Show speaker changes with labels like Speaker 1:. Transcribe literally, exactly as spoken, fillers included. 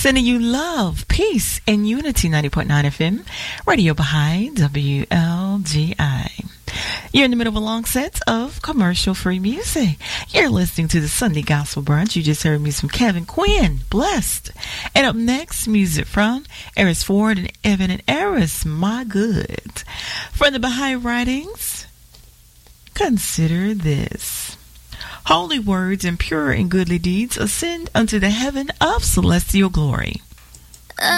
Speaker 1: Sending you love, peace, and unity. Ninety point nine F M, Radio Baha'i, W L G I. You're in the middle of a long set of commercial-free music. You're listening to the Sunday Gospel Brunch. You just heard me some Kevin Quinn, Blessed. And up next, music from Eris Ford and Evan and Eris, My Good. From the Baha'i Writings, consider this. Holy words and pure and goodly deeds ascend unto the heaven of celestial glory.